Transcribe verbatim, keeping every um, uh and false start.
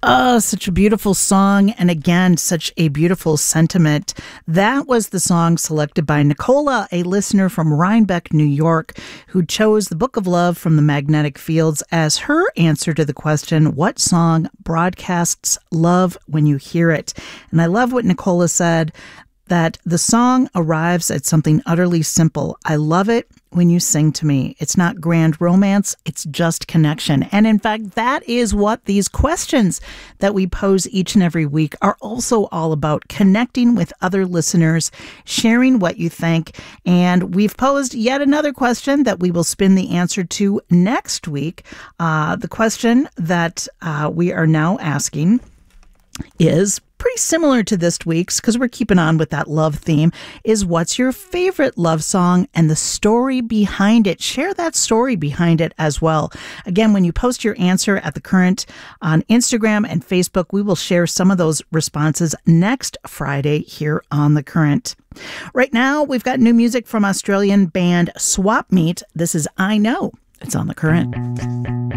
Oh, such a beautiful song. And again, such a beautiful sentiment. That was the song selected by Nicola, a listener from Rhinebeck, New York, who chose The Book of Love from the Magnetic Fields as her answer to the question, what song broadcasts love when you hear it? And I love what Nicola said, that the song arrives at something utterly simple. I love it when you sing to me. It's not grand romance, it's just connection. And in fact, that is what these questions that we pose each and every week are also all about, connecting with other listeners, sharing what you think. And we've posed yet another question that we will spin the answer to next week. Uh, the question that uh, we are now asking is pretty similar to this week's, because we're keeping on with that love theme, is what's your favorite love song and the story behind it? Share that story behind it as well. Again, when you post your answer at The Current on Instagram and Facebook, we will share some of those responses next Friday here on The Current. Right now, we've got new music from Australian band Swap Meet. This is I Know. It's on The Current.